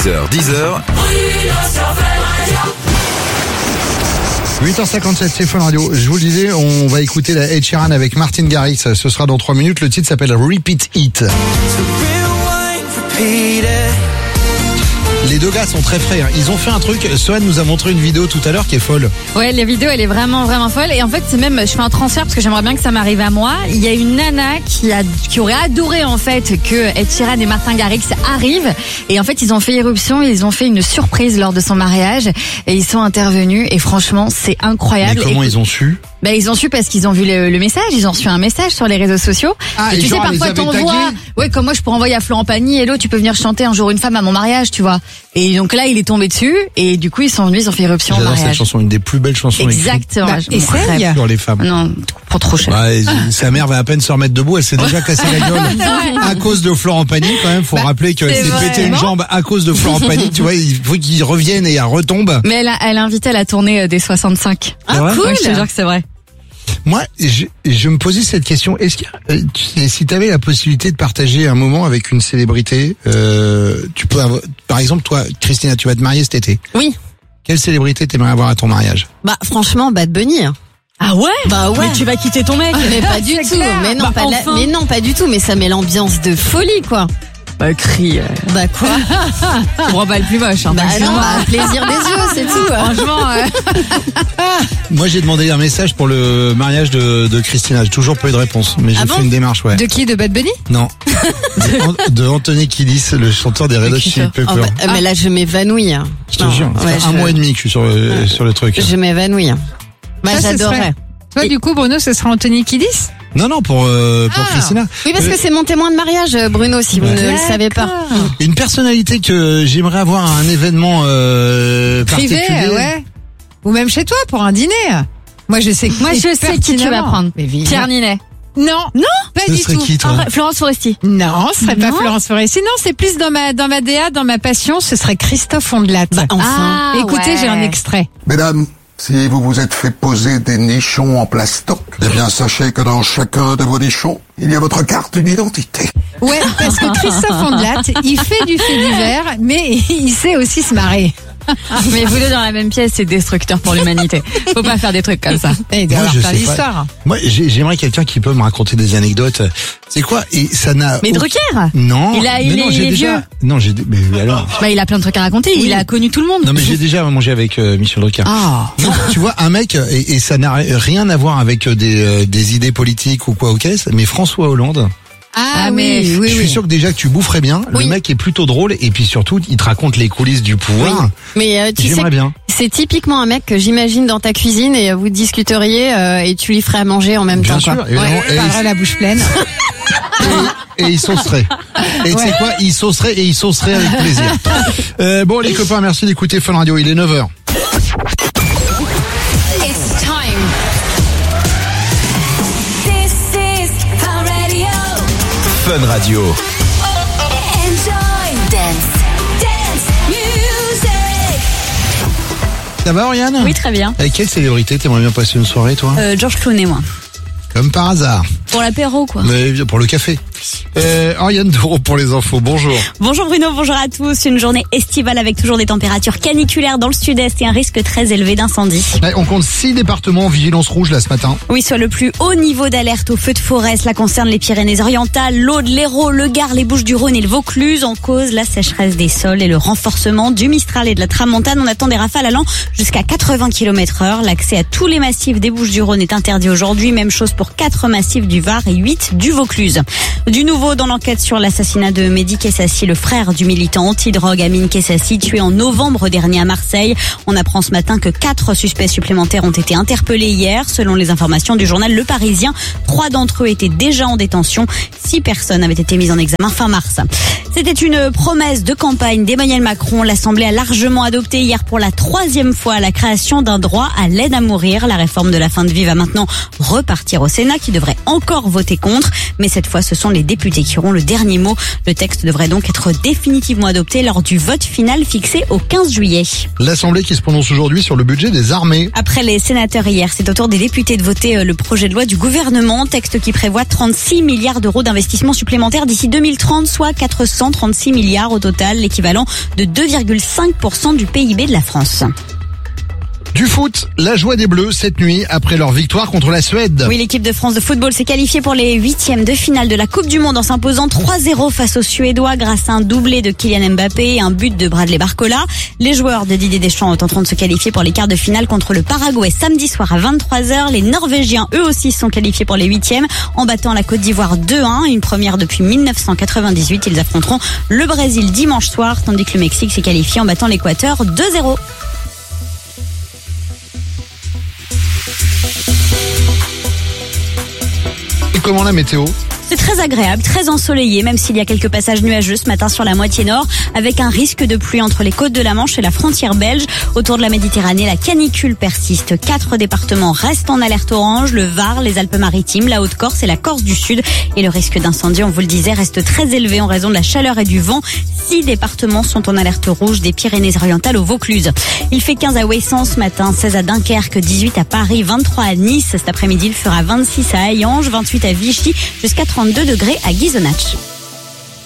6h, 10h. 8h57, c'est Fun Radio. Je vous le disais, on va écouter la Ed Sheeran avec Martin Garrix. Ce sera dans 3 minutes. Le titre s'appelle Repeat It. Les deux gars sont très frais. Ils ont fait un truc. Sohan nous a montré une vidéo tout à l'heure qui est folle. Ouais, la vidéo, elle est vraiment, vraiment folle. Et en fait, c'est même, je fais un transfert parce que j'aimerais bien que ça m'arrive à moi. Il y a une nana qui aurait adoré, en fait, que Ed Sheeran et Martin Garrix arrivent. Et en fait, ils ont fait irruption. Ils ont fait une surprise lors de son mariage. Et ils sont intervenus. Et franchement, c'est incroyable. Mais comment ils ont su? Ils ont su parce qu'ils ont vu le message, ils ont reçu un message sur les réseaux sociaux. Ah, et tu sais, parfois t'envoies, comme moi je pourrais envoyer à Florent Pagny, hello, tu peux venir chanter un jour une femme à mon mariage, tu vois. Et donc là, il est tombé dessus, et du coup, ils sont venus, ils ont fait irruption au mariage. J'adore cette chanson, une des plus belles chansons. Exactement. Essaye. Sur les femmes. Non, pour trop cher. Sa mère va à peine se remettre debout, elle s'est déjà cassée la gueule à cause de Florent Pagny, quand même. Faut rappeler qu'elle s'est pété une jambe à cause de Florent Pagny, tu vois, il faut qu'il revienne et elle retombe. Mais elle a invité à la tournée des 65. Ah, cool! Ouais, je te jure que c'est vrai. Moi, je me posais cette question. Est-ce que si tu avais la possibilité de partager un moment avec une célébrité, tu peux avoir, par exemple, toi, Christina, tu vas te marier cet été. Oui. Quelle célébrité t'aimerais avoir à ton mariage? Franchement, Bad Bunny. Ah ouais? Ouais. Mais tu vas quitter ton mec? Mais pas du tout. Mais non, mais non, pas du tout. Mais ça met l'ambiance de folie, quoi. Crie. Quoi? Je prends pas le plus moche. Non, plaisir des yeux, c'est tout. Franchement. Moi, j'ai demandé un message pour le mariage de Christina. J'ai toujours pas eu de réponse, mais j'ai fait une démarche, ouais. De qui? De Bad Bunny? Non. de Anthony Kiedis, le chanteur des Red Hot Chili Peppers. Mais là, je m'évanouis. Je te jure. Ça fait un mois et demi que je suis sur le truc. Je m'évanouis. J'adorerais. Toi, du coup, Bruno, ce sera Anthony Kiedis? Non, pour Christina. Oui, parce que c'est mon témoin de mariage, Bruno, si vous ne le savez pas. Une personnalité que j'aimerais avoir à un événement privé, particulier. ouais. Ou même chez toi pour un dîner. Moi, je sais qui tu vas prendre. Pierre Ninet. Non, pas Ce du serait tout. qui, toi? Florence Foresti. Non, ce serait pas Florence Foresti. Non, c'est plus dans ma DA, dans ma passion, ce serait Christophe Ondelat. Enfin. Écoutez, j'ai un extrait. Mesdames, si vous vous êtes fait poser des nichons en plastoc, eh bien sachez que dans chacun de vos nichons, il y a votre carte d'identité. Ouais, parce que Christophe Ondelat, il fait du fait divers, mais il sait aussi se marrer. Mais vous deux dans la même pièce, c'est destructeur pour l'humanité. Faut pas faire des trucs comme ça. Il doit avoir plein d'histoires. Moi, j'aimerais quelqu'un qui peut me raconter des anecdotes. C'est quoi? Et ça n'a. Mais Drucker? Non. J'ai déjà. Non, mais alors. Il a plein de trucs à raconter. Oui. Il a connu tout le monde. Non, mais j'ai déjà mangé avec Michel Drucker. Ah. Non, tu vois, un mec, et ça n'a rien à voir avec des idées politiques ou quoi au caisse, mais François Hollande. Ah oui. Je suis sûr que déjà que tu boufferais bien. Le mec est plutôt drôle et puis surtout il te raconte les coulisses du pouvoir. Oui. Mais tu sais, bien. C'est typiquement un mec que j'imagine dans ta cuisine et vous discuteriez et tu lui ferais à manger en même bien temps. Sûr, quoi. Il parlerait la bouche pleine. Et il saucerait. Et tu sais quoi? Il saucerait avec plaisir. Bon les copains, merci d'écouter Fun Radio. Il est 9h. Fun Radio. Enjoy dance music. Ça va Oriane? Oui, très bien. Avec quelle célébrité t'aimerais bien passer une soirée toi? George Clooney, moi. Comme par hasard. Pour l'apéro, quoi. Mais pour le café. Oriane Doro pour les infos, bonjour. Bonjour Bruno, bonjour à tous. Une journée estivale avec toujours des températures caniculaires dans le sud-est et un risque très élevé d'incendie. On compte 6 départements en vigilance rouge là ce matin. Oui, soit le plus haut niveau d'alerte au feu de forêt. Cela concerne les Pyrénées-Orientales, l'Aude, l'Hérault, le Gard, les Bouches-du-Rhône et le Vaucluse. En cause, la sécheresse des sols et le renforcement du Mistral et de la Tramontane. On attend des rafales allant jusqu'à 80 km/h. L'accès à tous les massifs des Bouches-du-Rhône est interdit aujourd'hui. Même chose pour 4 massifs du Var et 8 du Vaucluse. Du nouveau dans l'enquête sur l'assassinat de Mehdi Kessassi, le frère du militant anti-drogue Amin Kessassi, tué en novembre dernier à Marseille. On apprend ce matin que 4 suspects supplémentaires ont été interpellés hier. Selon les informations du journal Le Parisien, 3 d'entre eux étaient déjà en détention. 6 personnes avaient été mises en examen fin mars. C'était une promesse de campagne d'Emmanuel Macron. L'Assemblée a largement adopté hier pour la 3e fois la création d'un droit à l'aide à mourir. La réforme de la fin de vie va maintenant repartir au Sénat qui devrait encore encore voté contre, mais cette fois ce sont les députés qui auront le dernier mot. Le texte devrait donc être définitivement adopté lors du vote final fixé au 15 juillet. L'Assemblée qui se prononce aujourd'hui sur le budget des armées. Après les sénateurs hier, c'est au tour des députés de voter le projet de loi du gouvernement, texte qui prévoit 36 milliards d'euros d'investissements supplémentaires d'ici 2030, soit 436 milliards au total, l'équivalent de 2,5% du PIB de la France. Du foot, la joie des Bleus cette nuit après leur victoire contre la Suède. Oui, l'équipe de France de football s'est qualifiée pour les 8e de finale de la Coupe du Monde en s'imposant 3-0 face aux Suédois grâce à un doublé de Kylian Mbappé et un but de Bradley Barcola. Les joueurs de Didier Deschamps tenteront de se qualifier pour les quarts de finale contre le Paraguay samedi soir à 23h. Les Norvégiens, eux aussi, sont qualifiés pour les 8e en battant la Côte d'Ivoire 2-1, une première depuis 1998. Ils affronteront le Brésil dimanche soir, tandis que le Mexique s'est qualifié en battant l'Équateur 2-0. Et comment la météo ? C'est très agréable, très ensoleillé, même s'il y a quelques passages nuageux ce matin sur la moitié nord, avec un risque de pluie entre les côtes de la Manche et la frontière belge. Autour de la Méditerranée, la canicule persiste. 4 départements restent en alerte orange, le Var, les Alpes-Maritimes, la Haute-Corse et la Corse du Sud. Et le risque d'incendie, on vous le disait, reste très élevé en raison de la chaleur et du vent. 6 départements sont en alerte rouge, des Pyrénées-Orientales au Vaucluse. Il fait 15 à Ouessant ce matin, 16 à Dunkerque, 18 à Paris, 23 à Nice. Cet après-midi, il fera 26 à Hayange, 28 à Vichy, jusqu'à 32 degrés à Ghisonaccia.